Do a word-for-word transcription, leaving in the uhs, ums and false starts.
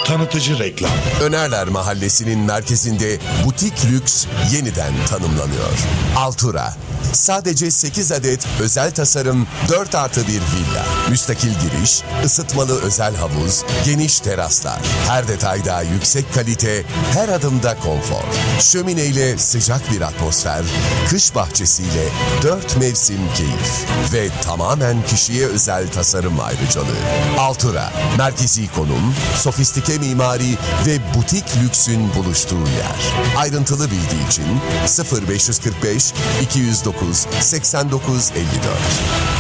Tanıtıcı reklam. Önerler Mahallesi'nin merkezinde butik lüks yeniden tanımlanıyor. Altura. Sadece sekiz adet özel tasarım dört artı bir villa. Müstakil giriş, ısıtmalı özel havuz, geniş teraslar. Her detayda yüksek kalite, her adımda konfor. Şömineyle sıcak bir atmosfer, kış bahçesiyle dört mevsim keyif. Ve tamamen kişiye özel tasarım ayrıcalığı. Altura, merkezi konum, sofistike mimari ve butik lüksün buluştuğu yer. Ayrıntılı bilgi için sıfır beş kırk beş iki yüz dokuz seksen dokuz elli dört.